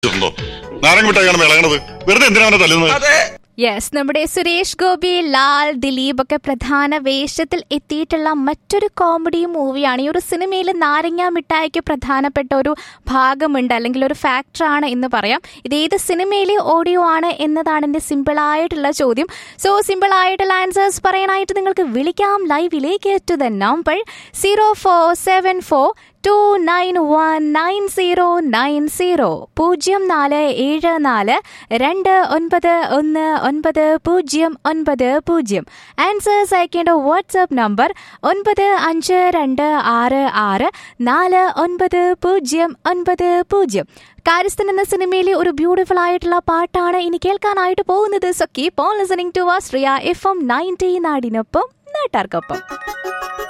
നാരങ്ങ മിഠായിയാണ് ഇളകണത്. വെറുതെ എന്തിനാണ് തല്ലുന്നത്? യെസ്, നമ്മുടെ സുരേഷ് ഗോപി, ലാൽ, ദിലീപ് ഒക്കെ പ്രധാന വേഷത്തിൽ എത്തിയിട്ടുള്ള മറ്റൊരു കോമഡി മൂവിയാണ്. ഈ ഒരു സിനിമയിൽ നാരങ്ങ മിഠായിക്ക് പ്രധാനപ്പെട്ട ഒരു ഭാഗമുണ്ട്, അല്ലെങ്കിൽ ഒരു ഫാക്ടറാണ് എന്ന് പറയാം. ഇത് ഏത് സിനിമയിലെ ഓഡിയോ ആണ് എന്നതാണ് എൻ്റെ സിമ്പിളായിട്ടുള്ള ചോദ്യം. സോ സിമ്പിളായിട്ടുള്ള ആൻസേഴ്സ് പറയാനായിട്ട് നിങ്ങൾക്ക് വിളിക്കാം ലൈവിലേക്ക് ടു ദ നമ്പർ 0474 2919090 0474 2919090. ആൻസേഴ്സ് അയക്കേണ്ട വാട്സ്ആപ്പ് നമ്പർ 9526649090. കാര്യസ്ഥൻ എന്ന സിനിമയിലെ ഒരു ബ്യൂട്ടിഫുൾ ആയിട്ടുള്ള പാട്ടാണ് ഇനി കേൾക്കാനായിട്ട് പോകുന്നത്. So keep on listening to Austria FM 90 നാടിനൊപ്പം നാട്ടാർക്കൊപ്പം.